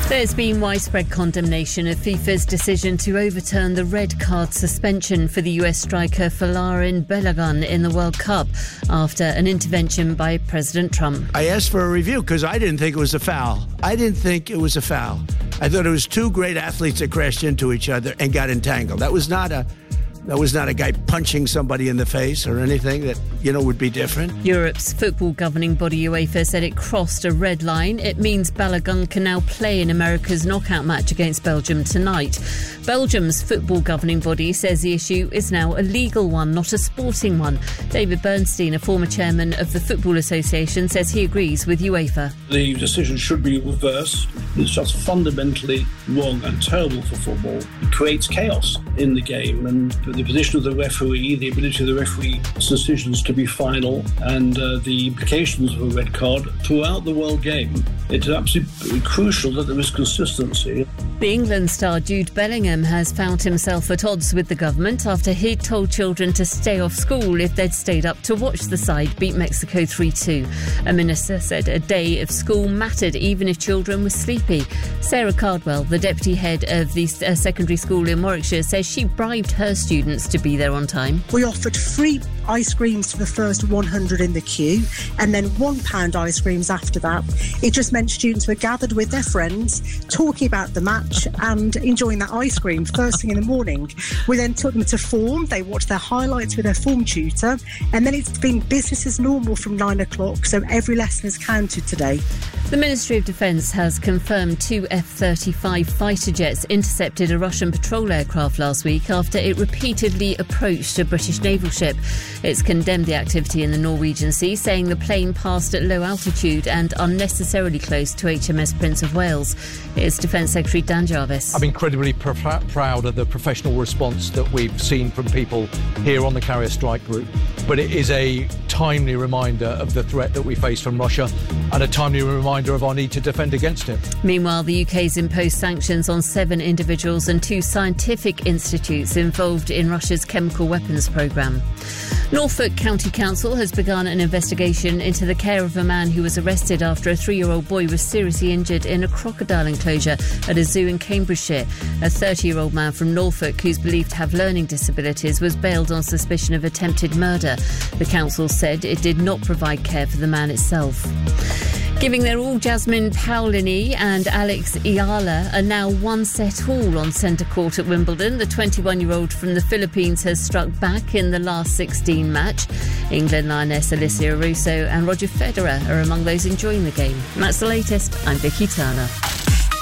There's been widespread condemnation of FIFA's decision to overturn the red card suspension for the US striker Folarin Balogun in the World Cup after an intervention by President Trump. I asked for a review because I didn't think it was a foul. I thought it was two great athletes that crashed into each other and got entangled. That was not a guy punching somebody in the face or anything that, would be different. Europe's football governing body UEFA said it crossed a red line. It means Balogun can now play in America's knockout match against Belgium tonight. Belgium's football governing body says the issue is now a legal one, not a sporting one. David Bernstein, a former chairman of the Football Association, says he agrees with UEFA. The decision should be reversed. It's just fundamentally wrong and terrible for football. It creates chaos in the game, and the position of the referee, the ability of the referee's decisions to be final, and the implications of a red card throughout the world game. It's absolutely crucial that there is consistency. The England star Jude Bellingham has found himself at odds with the government after he'd told children to stay off school if they'd stayed up to watch the side beat Mexico 3-2. A minister said a day of school mattered even if children were sleepy. Sarah Cardwell, the deputy head of the secondary school in Warwickshire, says she bribed her students to be there on time. We offered free ice creams for the first 100 in the queue and then £1 ice creams after that. It just meant students were gathered with their friends, talking about the match and enjoying that ice cream first thing in the morning. We then took them to form. They watched their highlights with their form tutor, and then it's been business as normal from 9 o'clock, so every lesson is counted today. The Ministry of Defence has confirmed 2 F-35 fighter jets intercepted a Russian patrol aircraft last week after it repeatedly approached a British naval ship. It's condemned the activity in the Norwegian Sea, saying the plane passed at low altitude and unnecessarily close to HMS Prince of Wales. Here's Defence Secretary Dan Jarvis. I'm incredibly proud of the professional response that we've seen from people here on the Carrier Strike Group, but it is a timely reminder of the threat that we face from Russia and a timely reminder of our need to defend against it. Meanwhile, the UK's imposed sanctions on 7 individuals and 2 scientific institutes involved in Russia's chemical weapons programme. Norfolk County Council has begun an investigation into the care of a man who was arrested after a 3-year-old boy was seriously injured in a crocodile enclosure at a zoo in Cambridgeshire. A 30-year-old man from Norfolk, who's believed to have learning disabilities, was bailed on suspicion of attempted murder. The council said it did not provide care for the man itself. Giving their all, Jasmine Paolini and Alex Ayala are now 1 set all on centre court at Wimbledon. The 21-year-old from the Philippines has struck back in the last 16 match. England lioness Alicia Russo and Roger Federer are among those enjoying the game. And that's the latest. I'm Vicky Turner.